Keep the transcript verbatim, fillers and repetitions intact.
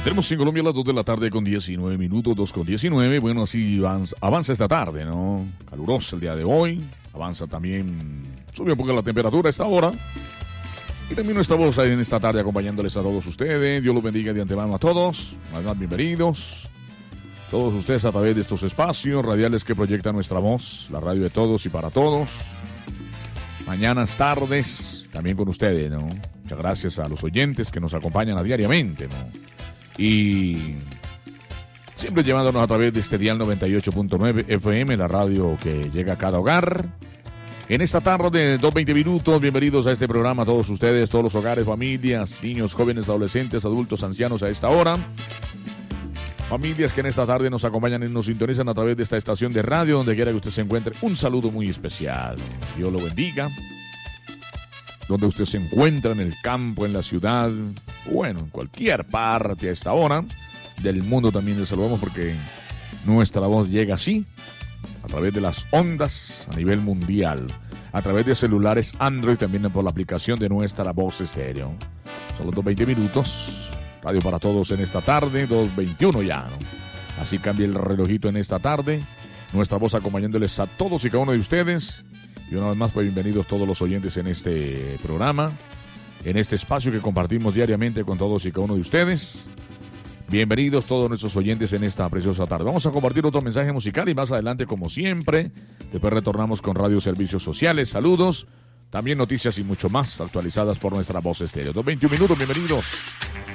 Tenemos en Colombia las dos de la tarde con diecinueve minutos, dos con diecinueve. Bueno, así avanza, avanza esta tarde, ¿no? Caluroso el día de hoy. Avanza también, sube un poco la temperatura a esta hora. Y también nuestra voz en esta tarde acompañándoles a todos ustedes. Dios los bendiga de antemano a todos. Más bienvenidos. Todos ustedes a través de estos espacios radiales que proyectan nuestra voz, la radio de todos y para todos. Mañanas, tardes, también con ustedes, ¿no? Muchas gracias a los oyentes que nos acompañan a diariamente, ¿no? Y siempre llevándonos a través de este dial noventa y ocho punto nueve F M, la radio que llega a cada hogar. En esta tarde de dos veinte minutos, bienvenidos a este programa todos ustedes, todos los hogares, familias, niños, jóvenes, adolescentes, adultos, ancianos a esta hora. Familias que en esta tarde nos acompañan y nos sintonizan a través de esta estación de radio, donde quiera que usted se encuentre, un saludo muy especial. Dios lo bendiga. Donde usted se encuentra, en el campo, en la ciudad, bueno, en cualquier parte a esta hora del mundo también le saludamos porque nuestra voz llega así, a través de las ondas a nivel mundial, a través de celulares Android, también por la aplicación de nuestra voz estéreo. Son los dos veinte minutos. Radio para todos en esta tarde, dos veintiuno ya, ¿no? Así cambia el relojito en esta tarde. Nuestra voz acompañándoles a todos y cada uno de ustedes. Y una vez más, pues bienvenidos todos los oyentes en este programa, en este espacio que compartimos diariamente con todos y cada uno de ustedes. Bienvenidos todos nuestros oyentes en esta preciosa tarde. Vamos a compartir otro mensaje musical y más adelante, como siempre, después retornamos con Radio Servicios Sociales. Saludos, también noticias y mucho más actualizadas por nuestra voz estéreo. dos veintiuno minutos, bienvenidos.